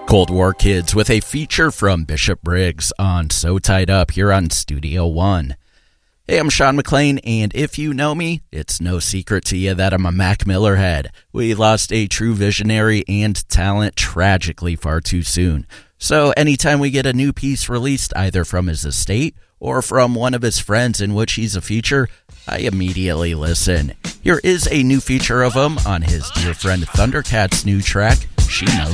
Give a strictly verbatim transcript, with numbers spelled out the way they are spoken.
Cold War Kids with a feature from Bishop Briggs on So Tied Up here on Studio One. Hey, I'm Sean McLean, and if you know me, it's no secret to you that I'm a Mac Miller head. We lost a true visionary and talent tragically far too soon. So anytime we get a new piece released either from his estate or from one of his friends in which he's a feature, I immediately listen. Here is a new feature of him on his dear friend Thundercat's new track, She Knows